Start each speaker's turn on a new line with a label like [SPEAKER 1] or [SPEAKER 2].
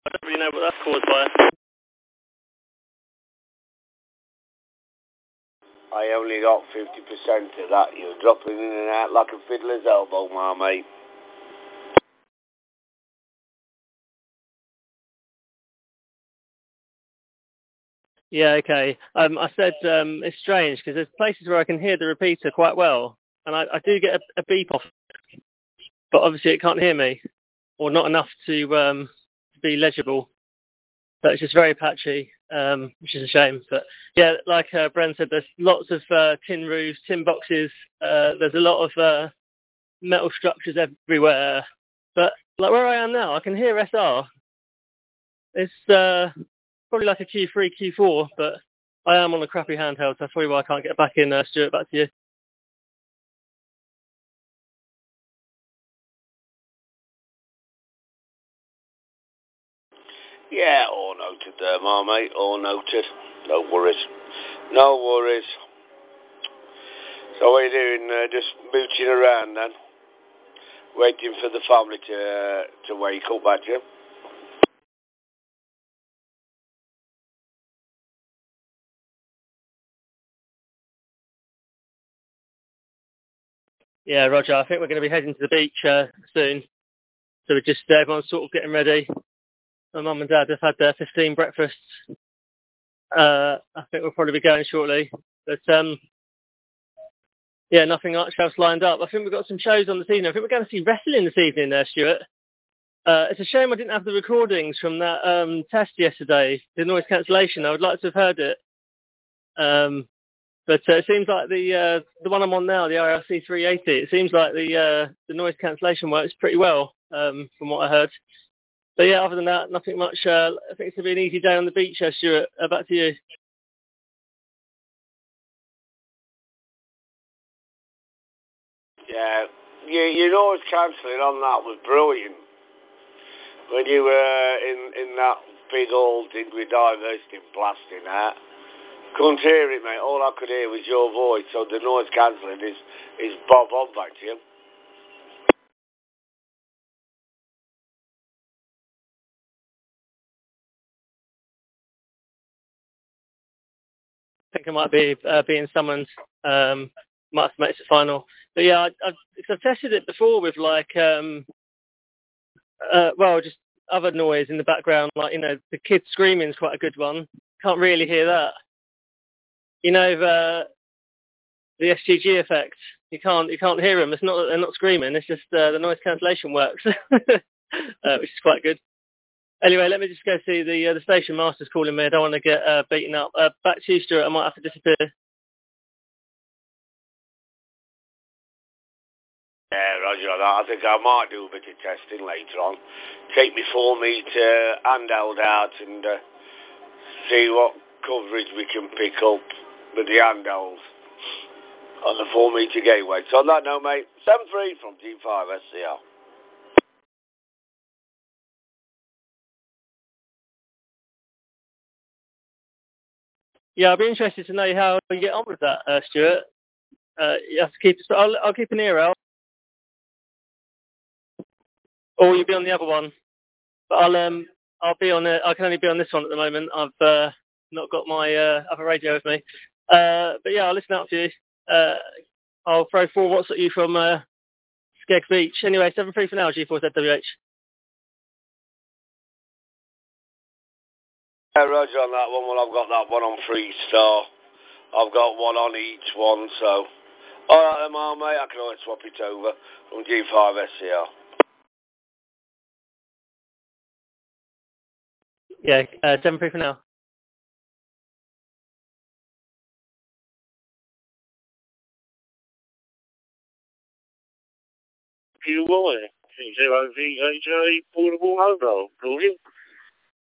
[SPEAKER 1] I don't really know what that's caused by.
[SPEAKER 2] I only got 50% of that. You're dropping in and out like a fiddler's elbow, my mate.
[SPEAKER 1] Yeah, okay. I said it's strange because there's places where I can hear the repeater quite well, and I do get a beep off, but obviously it can't hear me, or not enough to be legible. So it's just very patchy, which is a shame. But yeah, like Bren said, there's lots of tin roofs, tin boxes. There's a lot of metal structures everywhere. But like where I am now, I can hear SR. It's probably like a Q3, Q4, but I am on a crappy handheld, so that's probably why I can't get back in. Stuart, back to you.
[SPEAKER 2] Yeah, all noted there, my mate. All noted. No worries. No worries. So what are you doing? Just mooching around then? Waiting for the family to wake up, had you?
[SPEAKER 1] Yeah, Roger. I think we're going to be heading to the beach soon. So we're just everyone's sort of getting ready. My mum and dad have had their 15 breakfasts. I think we'll probably be going shortly. But yeah, nothing much else lined up. I think we've got some shows on this evening. I think we're going to see wrestling this evening there, Stuart. It's a shame I didn't have the recordings from that test yesterday, the noise cancellation. I would like to have heard it. But it seems like the one I'm on now, the IRC 380, it seems like the noise cancellation works pretty well, from what I heard. But yeah, other than that, nothing much. I think it's going to be an easy day on the beach, Stuart. Back to you.
[SPEAKER 2] Yeah. You noise cancelling on that was brilliant. When you were in that big old dig with diversity blasting out. Couldn't hear it, mate. All I could hear was your voice, so the noise cancelling is bob on back to you.
[SPEAKER 1] I think I might be being summoned. Might have to make it final. But yeah, I've tested it before with like, just other noise in the background. Like, the kids screaming is quite a good one. Can't really hear that. The SGG effect. You can't hear them. It's not that they're not screaming. It's just the noise cancellation works, which is quite good. Anyway, let me just go see the station master's calling me. I don't want to get beaten up. Back to you, Stuart. I might have to disappear.
[SPEAKER 2] Yeah, Roger, I think I might do a bit of testing later on. Take my 4-metre handheld out and see what coverage we can pick up with the handhelds on the 4-metre gateway. So on that note, mate, 7-3 from G5 SCR.
[SPEAKER 1] Yeah, I'll be interested to know how you get on with that, Stuart. You have to keep. I'll keep an ear out, or you'll be on the other one. But I'll be on it. I can only be on this one at the moment. I've not got my other radio with me. But yeah, I'll listen out to you. I'll throw 4 watts at you from Skeg Beach. Anyway, 7-3 for now, G4ZWH.
[SPEAKER 2] Yeah, Roger on that one. Well, I've got that one on Freestar. I've got one on each one, so... Alright then, mate, I can always swap it over from G5 SCR.
[SPEAKER 1] Yeah, 7-3 for now.
[SPEAKER 3] You boy, 0VHA Portable Mobile, brilliant.